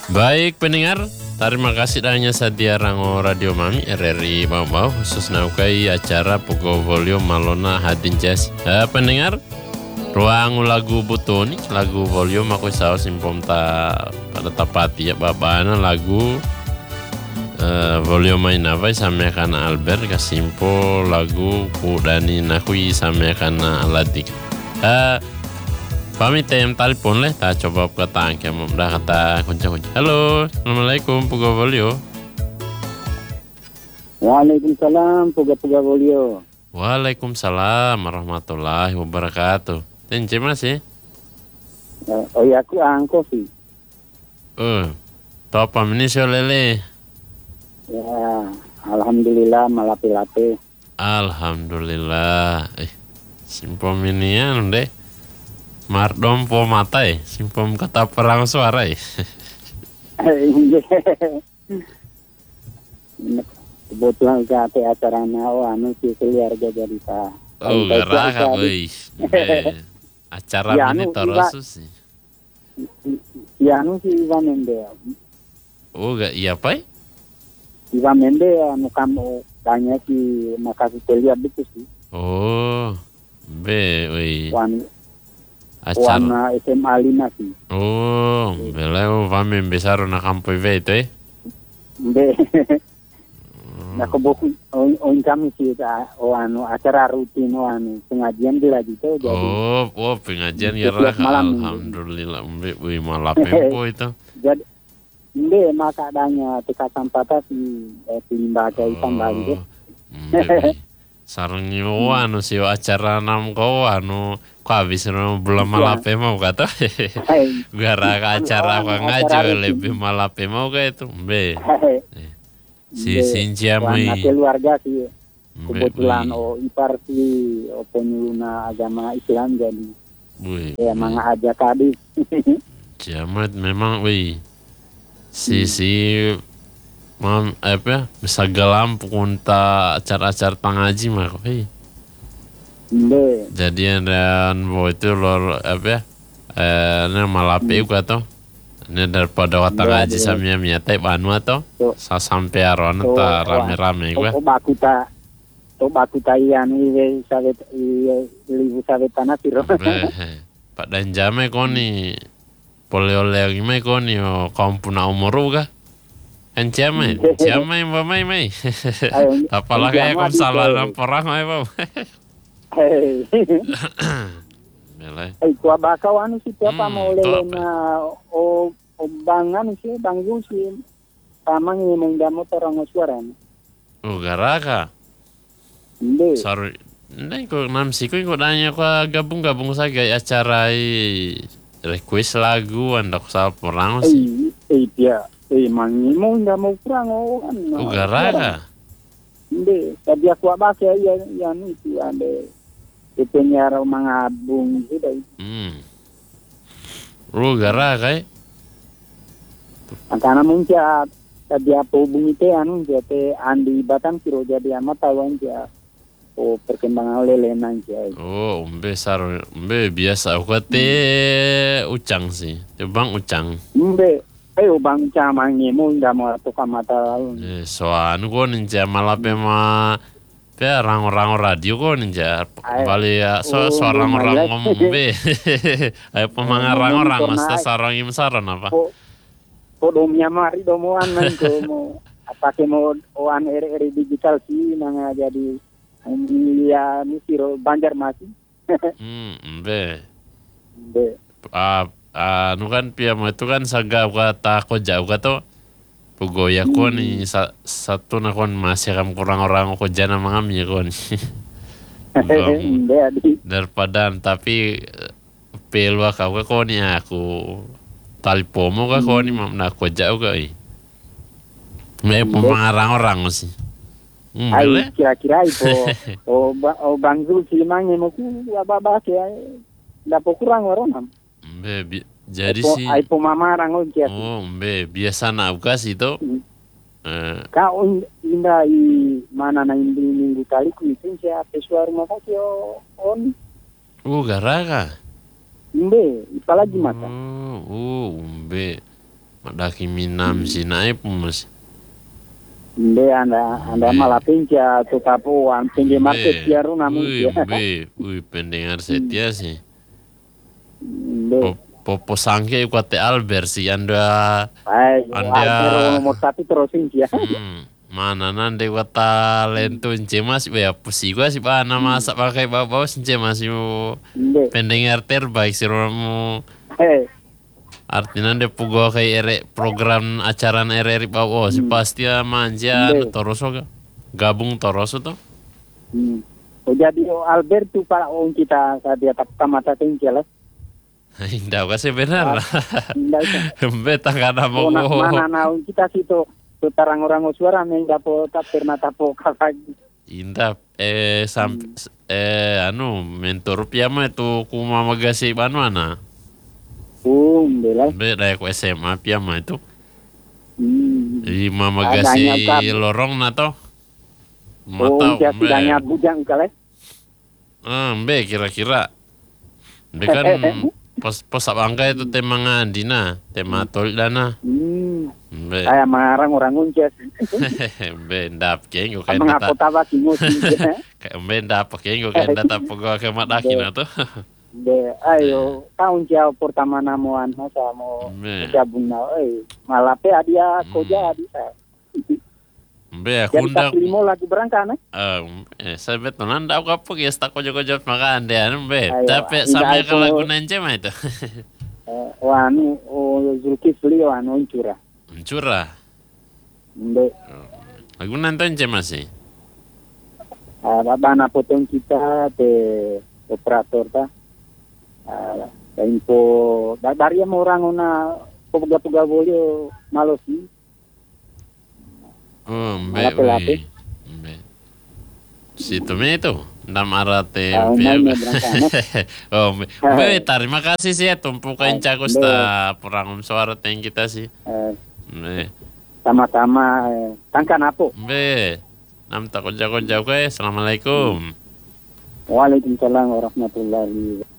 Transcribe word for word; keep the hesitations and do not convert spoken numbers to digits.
Baik pendengar, terima kasih dahnya sadia rango Radio Mami R R I Mau-Mau khusus naukai acara Pogo Volume Malona Hadin Jazz. Eh, pendengar, ruang lagu butoni lagu volume aku saus simpom ta pada tapati ya babana lagu uh, volume main apa sampai kana Albert kasimpo lagu kudani nakui sampai kana Aladik. Uh, pamit tem telepon leh ta coba kata angke mudah kata kunci-kunci. Halo, assalamualaikum Puga Volume. Waalaikumsalam Puga Puga Volume. Waalaikumsalam warahmatullahi wabarakatuh. Tence masih? Uh, oh iya aku angko sih. Oh, topa ini lele. Ya, alhamdulillah malapi-lapi. Alhamdulillah. Eh, simpom ini ya deh. Mardom po mata eh, simpom kata perang suara eh. Kebetulan ke acara nao anu si keluarga jadi ta. Oh, garaka boy. Acara ya, ini anu, terus sih. Ya anu si Iwan Mende. Oh, gak iya apa? Iwan Mende anu kamu tanya si makasih kuliah itu sih. Oh, be, woi. Wan Acara. Wana S M A lima sih. Oh, beleu vame besar na campo itu eh. Be. Nah kebuku on kami sih o anu acara rutin o anu pengajian di lagi tuh jadi. Oh, oh pengajian ya rah. Alhamdulillah mbe woi malapempo itu. Jadi mbe maka adanya tika sampata si eh, limbaga ikan bali deh. Sarang nyo anu si acara nam ko anu ko habis no belum malapemo kata. Gara acara ko ngajo lebih malapemo ka itu mbe. Si Sinja mai keluarga sih kebetulan o ipar si o penyuluna agama Islam jadi ya manga aja kadi jamat memang wih si si mam apa bisa gelam punta acara-acara pangaji mah kok hei jadi dan bo itu lor apa eh ne malape kata ini daripada watang aja samnya miate banu atau sa sampai aron ta rame-rame gua. Oh baku ta. Oh baku ta ian iwe sawet iwe libu sawet tanah piro. Pak dan jame koni polio-leo gimana koni o kampuna umuru ga? Kan jame, jame mbak mai mai. Apalah kayak kom salah namporang mai bau. Eh, kuah bakau anu sih siapa mau lelena o o bangan sih banggu sih tamang ini mengdamu orang suara. Oh garaka. Inde. Sorry, inde kok nam sih kok nanya kok gabung-gabung saja acara request lagu anda sal perang sih. Eh, eh dia, eh mangi mau ndamu perang oh kan. Oh garaka. Inde, tadi aku abah ya ya ya itu ande. Itu nyara mangabung gitu. Hmm. Lu gara kai? Karena muncak tadi apa hubungi teh anu jadi andi batang kiro jadi amat tawan ja. Oh perkembangan oleh lenan ja. Oh umbe sar umbe biasa aku teh ucang sih. Bang ucang. Umbe ayo bang ucang mangi mau ndak mau tukang mata. Eh soan ko ninja malah pema pe orang-orang radio kok ninja kembali ya so so orang-orang ngomong be ayo pemangarang orang mas sarang im saran apa podomnya mari domoan nang ko mau apa ke mau oan eri digital sih nang jadi ya misiro Banjar masih hmm be be ah ah nu kan pia itu kan saga kata ko jauh kata Pugoya ko ni sa, satu na kon masih kam kurang orang ko jana mangami ko ni. Daripada tapi pelwa ka ko ni aku talpomo ka ko ni mam na ko jauh ka i. May pumangarang orang sih. Hmm, ay kira-kira ipo o o bangzul silimang mo ku ababa kaya dapo kurang waronam. Be jadi Epo, sih. Ai pemamarang on kiasi. Oh, mbe biasa na ugas itu. Hmm. Eh. Kau inda i mana na indi minggu kali ku itu siya pesuar mata kyo on. Oh, garaka. Mbe, ipalagi mata. Oh, oh, mbe. Madaki minam sinai pumas. Inde anda anda malah pinja tu kapuan pinja market ya runa Ui, mungkin. be, ui pendengar setia sih. Inde. Popo sangke kuate Albert sih anda. Ay, Anda nomor satu terusin dia. Hmm, mana nande kota lento mas be apa sih gua sih pana masak pakai bau-bau mas yo Inde. pendengar terbaik sih romo. Eh, Artinya de pugo kayak ere program acara R R I bau oh si pasti manja Inde. toroso ga gabung toroso tuh. Hmm. Oh, jadi oh, Albert tu para orang kita dia tak mata tinggal. Indah kasih benar. Indah itu. Beta kada mau. Oh, na, mana naung kita situ tu tarang orang suara men dapo tak pernah tapo lagi. Indah eh sam eh anu mentor piama itu kuma magasi anu ana. Um, belai. Be dari aku S M A piama itu. Hmm. Di mama gasi lorong na to. Oh, dia tidaknya bujang kali. Ah, be kira-kira. Be kan pos pos abangka itu tema ngandina, tema tol dana. Hmm. Be. Saya marang orang unces. Be ndap keng ko Abang kenda aku tawa kingus. Kayak be ndap keng ko kenda ta pogo ke madakin to. De, ayo, tahun jauh pertama namuan masa mau gabung na, eh malah pe dia koja dia. Be Jadi kunda. tak limo lagi berangkat eh. Eh, saya betul nanda aku apa ya tak kojo-kojo makan dia be. Tapi sampai kalau guna mah itu. Eh, wanu oh Zulkifli wanu uncura. Uncura. Be. Lagu nonton masih. Ah, babana potong kita te operator ta. Ah, info dari orang una pega-pega boleh malosi. Oh, be, be. Situ me itu, ndam arate. Oh, be, be, terima kasih sih ya tumpukan cakus ta perang suara teng kita sih. Be. Sama-sama tangkan apa? Be, nam tak kojak-kojak ke. Assalamualaikum. Waalaikumsalam warahmatullahi wabarakatuh.